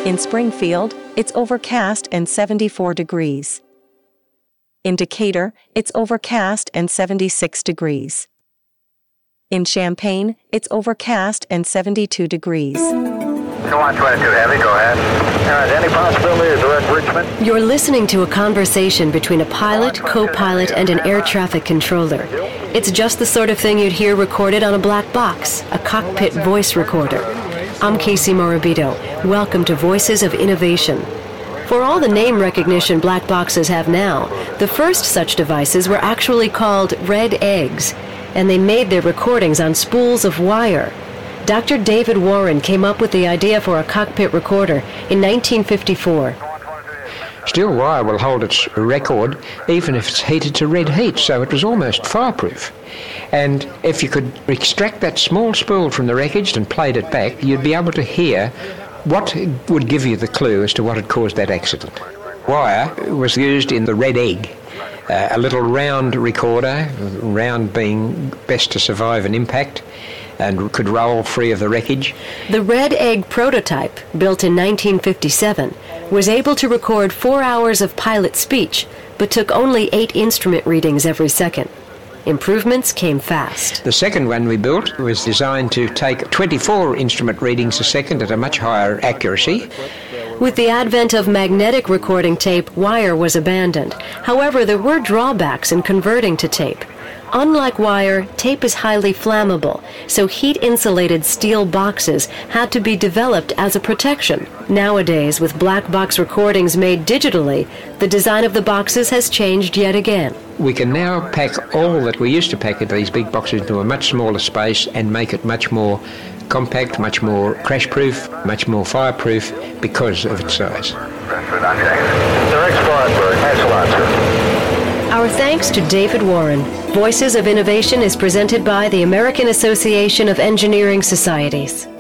In Springfield, it's overcast and 74 degrees. In Decatur, it's overcast and 76 degrees. In Champaign, it's overcast and 72 degrees. 2122 Heavy, go ahead. All right, any possibility of direct Richmond? You're listening to a conversation between a pilot, co-pilot, and an air traffic controller. It's just the sort of thing you'd hear recorded on a black box, a cockpit voice recorder. I'm Casey Morabito. Welcome to Voices of Innovation. For all the name recognition black boxes have now, the first such devices were actually called red eggs, and they made their recordings on spools of wire. Dr. David Warren came up with the idea for a cockpit recorder in 1954. Steel wire will hold its record even if it's heated to red heat, so it was almost fireproof. And if you could extract that small spool from the wreckage and played it back, you'd be able to hear what would give you the clue as to what had caused that accident. Wire was used in the red egg, a little round recorder, round being best to survive an impact, and could roll free of the wreckage. The red egg prototype, built in 1957, was able to record 4 hours of pilot speech, but took only 8 instrument readings every second. Improvements came fast. The second one we built was designed to take 24 instrument readings a second at a much higher accuracy. With the advent of magnetic recording tape, wire was abandoned. However, there were drawbacks in converting to tape. Unlike wire, tape is highly flammable, so heat-insulated steel boxes had to be developed as a protection. Nowadays, with black box recordings made digitally, the design of the boxes has changed yet again. We can now pack all that we used to pack in these big boxes into a much smaller space and make it much more compact, much more crash-proof, much more fireproof because of its size. Direct Spartanburg, thanks a lot, sir. Our thanks to David Warren. Voices of Innovation is presented by the American Association of Engineering Societies.